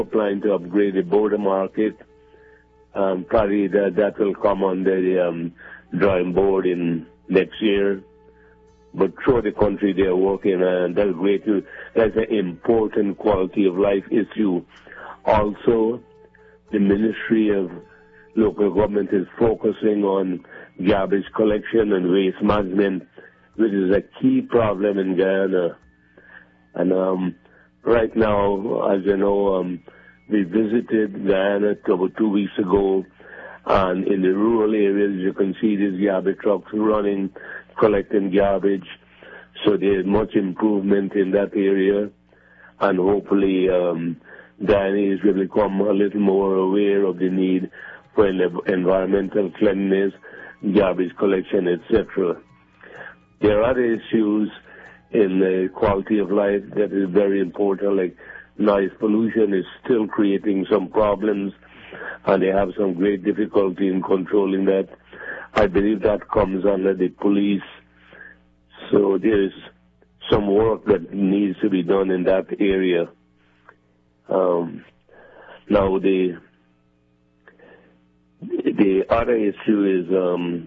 plan to upgrade the border market. Probably that will come on the drawing board in next year. But throughout the country they are working, and that's great too. That's an important quality of life issue. Also, the Ministry of Local Government is focusing on garbage collection and waste management, which is a key problem in Guyana. And right now, as you know, we visited Guyana about 2 weeks ago, and in the rural areas you can see these garbage trucks running, collecting garbage. So there's much improvement in that area, and hopefully Guyanese will become a little more aware of the need for environmental cleanliness, garbage collection, etc. There are other issues in the quality of life that is very important, like noise pollution is still creating some problems, and they have some great difficulty in controlling that. I believe that comes under the police. So there's some work that needs to be done in that area. Now the other issue is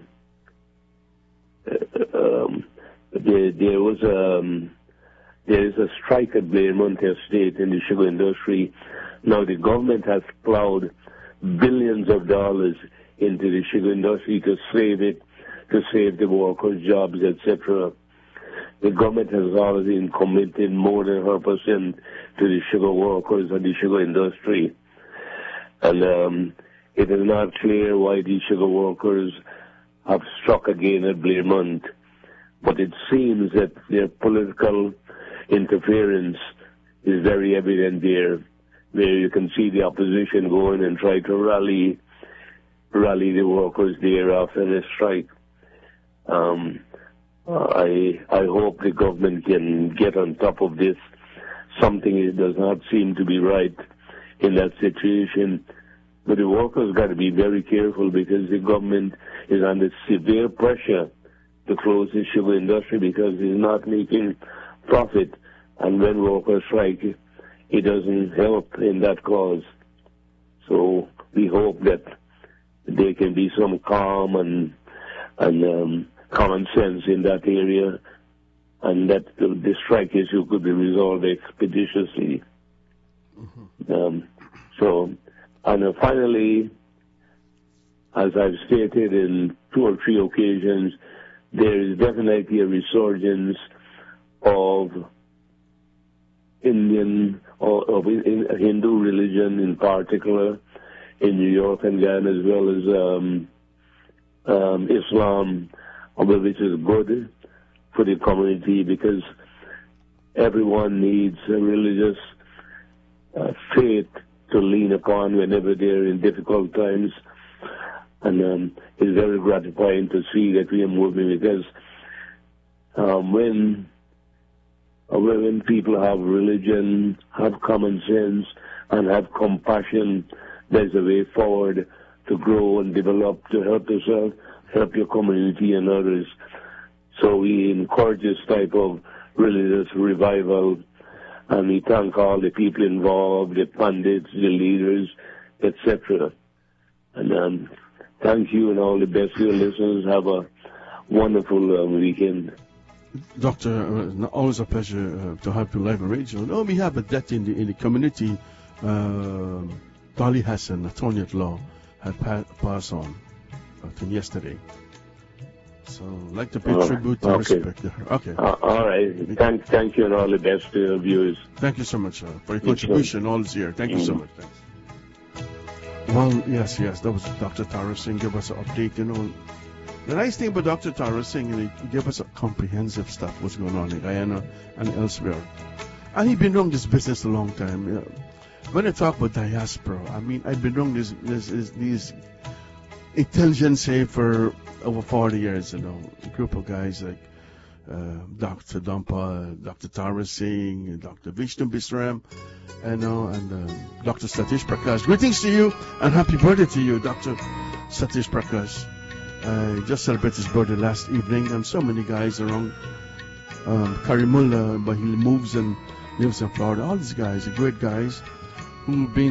there is a strike at Blairmont Estate in the sugar industry. Now the government has plowed billions of dollars into the sugar industry to save it, to save the workers' jobs, etc. The government has already committed more than 100% to the sugar workers and the sugar industry. And it is not clear why these sugar workers have struck again at Blairmont. But it seems that their political interference is very evident there, where you can see the opposition going and try to rally the workers there after the strike. I hope the government can get on top of this. Something does not seem to be right in that situation. But the workers got to be very careful, because the government is under severe pressure to close the sugar industry because it's not making profit. And when workers strike, it doesn't help in that cause. So we hope that there can be some calm and common sense in that area, and that the strike issue could be resolved expeditiously. And finally, as I've stated in 2 or 3 occasions, there is definitely a resurgence of Hindu religion in particular in New York and Guyana, as well as Islam, which is good for the community, because everyone needs a religious faith to lean upon whenever they're in difficult times. And it's very gratifying to see that we are moving, because when people have religion, have common sense, and have compassion, there's a way forward to grow and develop, to help yourself, help your community and others. So we encourage this type of religious revival, and we thank all the people involved, the pundits, the leaders, etc. And thank you, and all the best to your listeners. Have a wonderful weekend. Doctor, always a pleasure to have you live on radio. No, we have a death in the community. Dolly Hassan, attorney at law, had passed on, I think yesterday. So I'd like to pay tribute and respect to her. Okay. All right. Thank you, and all the best to your viewers. Thank you so much for your contribution all this year. Thank you so much. Thanks. Well, yes, that was Dr. Tara Singh. Give us an update, The nice thing about Dr. Tara Singh, he gave us a comprehensive stuff, what's going on in Guyana and elsewhere. And he's been running this business a long time. When I talk about diaspora, I mean, I've been running these intelligence say for over 40 years, a group of guys like Dr. Dampa, Dr. Tara Singh, Dr. Vishnu Bisram, and Dr. Satish Prakash. Greetings to you and happy birthday to you, Dr. Satish Prakash. Just celebrated his birthday last evening, and so many guys around Karimulla, but he moves and lives in Florida. All these guys are great guys who've been